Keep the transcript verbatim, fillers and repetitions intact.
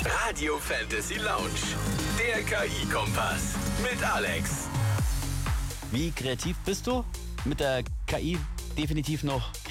Radio Fantasy Lounge, der K I-Kompass mit Alex. Wie kreativ bist du? Mit der K I definitiv noch